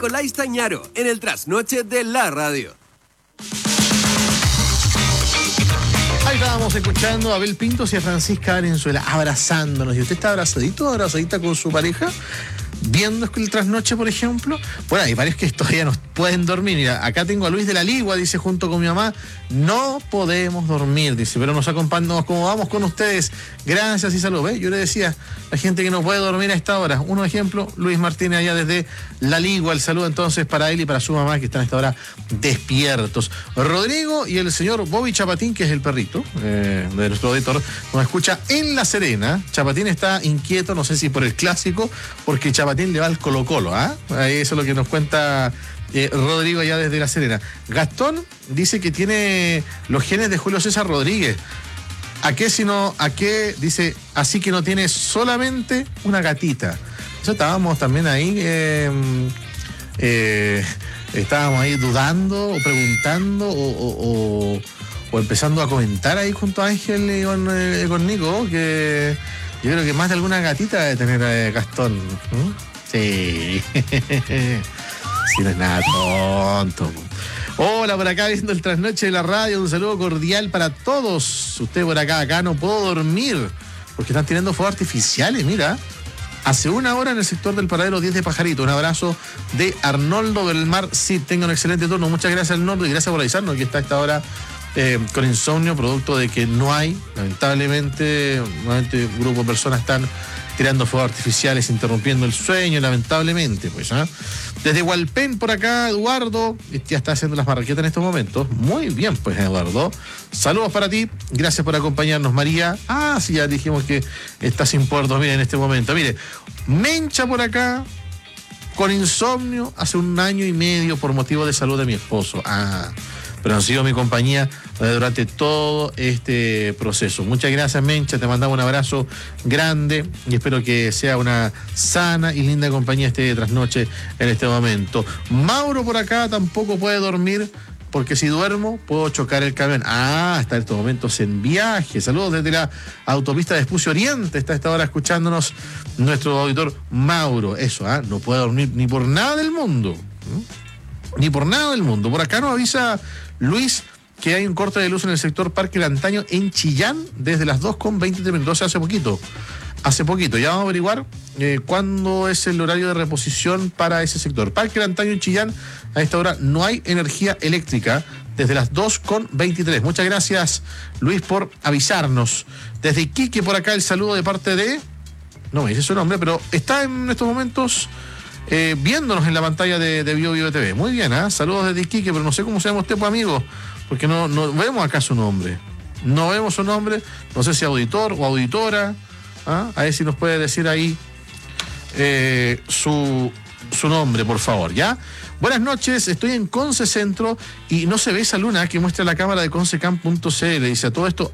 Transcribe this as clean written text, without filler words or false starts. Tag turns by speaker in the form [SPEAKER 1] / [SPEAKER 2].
[SPEAKER 1] Nicolás Stañaro en el trasnoche de la radio.
[SPEAKER 2] Ahí estábamos escuchando a Abel Pintos y a Francisca Valenzuela abrazándonos. ¿Y usted está abrazadita con su pareja? Viendo el trasnoche, por ejemplo. Bueno, hay varios que todavía no pueden dormir. Mira, acá tengo a Luis de la Ligua, dice, junto con mi mamá, no podemos dormir, dice, pero nos acompañamos como vamos con ustedes. Gracias y saludos. ¿Ves? Yo le decía, la gente que no puede dormir a esta hora. Un ejemplo, Luis Martínez allá desde la Ligua. El saludo entonces para él y para su mamá que están a esta hora despiertos. Rodrigo y el señor Bobby Chapatín, que es el perrito de nuestro auditor, nos escucha en La Serena. Chapatín está inquieto, no sé si por el clásico, porque Chapatín le va al Colo-Colo, ¿ah? Eso es lo que nos cuenta Rodrigo allá desde La Serena. Gastón dice que tiene los genes de Julio César Rodríguez. ¿A qué? Dice, así que no tiene solamente una gatita. Eso estábamos también ahí, estábamos ahí dudando o preguntando o empezando a comentar ahí junto a Ángel y con Nico, que yo creo que más de alguna gatita debe tener Gastón. Sí. Sí, no es nada tonto. Hola, por acá viendo el trasnoche de la radio, un saludo cordial para todos. Usted por acá no puedo dormir porque están tirando fuegos artificiales, mira. Hace una hora en el sector del Paradero 10 de Pajarito. Un abrazo de Arnoldo del Mar. Sí, tenga un excelente turno. Muchas gracias, Arnoldo, y gracias por avisarnos que está a esta hora con insomnio, producto de que no hay, lamentablemente, nuevamente un grupo de personas están tirando fuegos artificiales, interrumpiendo el sueño, lamentablemente, pues, ¿ah? Desde Hualpén, por acá, Eduardo, ya está haciendo las marraquetas en estos momentos. Muy bien, pues, Eduardo. Saludos para ti, gracias por acompañarnos, María. Sí, ya dijimos que está sin poder dormir en este momento. Mire, Mencha por acá, con insomnio, hace 1 año y medio por motivo de salud de mi esposo. Pero han sido mi compañía durante todo este proceso. Muchas gracias, Mencha, te mandamos un abrazo grande y espero que sea una sana y linda compañía este trasnoche en este momento. Mauro por acá tampoco puede dormir porque si duermo puedo chocar el camión. Está en estos momentos en viaje. Saludos desde la autopista de Espucio Oriente. Está a esta hora escuchándonos nuestro auditor Mauro. Eso, no puede dormir ni por nada del mundo. Ni por nada del mundo. Por acá nos avisa Luis que hay un corte de luz en el sector Parque El Antaño en Chillán desde las 2:23 minutos. Hace poquito. Ya vamos a averiguar cuándo es el horario de reposición para ese sector. Parque El Antaño en Chillán, a esta hora no hay energía eléctrica desde las 2:23. Muchas gracias, Luis, por avisarnos. Desde Iquique, por acá, el saludo de parte de... No me dice su nombre, pero está en estos momentos viéndonos en la pantalla de BioBio TV. Muy bien, saludos desde Iquique, pero no sé cómo se llama usted, pues, amigo, porque no vemos acá su nombre. No vemos su nombre, no sé si auditor o auditora. A ver si nos puede decir ahí su nombre, por favor, ¿ya? Buenas noches, estoy en Conce Centro y no se ve esa luna que muestra la cámara de concecam.cl. Dice, a todo esto,